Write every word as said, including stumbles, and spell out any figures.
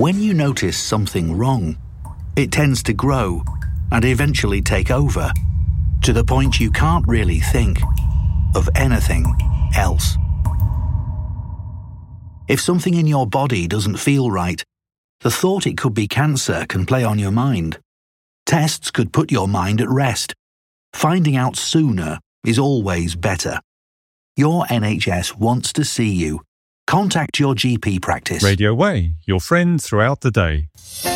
When you notice something wrong, it tends to grow and eventually take over, to the point you can't really think of anything else. If something in your body doesn't feel right, the thought it could be cancer can play on your mind. Tests could put your mind at rest. Finding out sooner is always better. Your N H S wants to see you. Contact your G P practice. Radio Way, your friend throughout the day.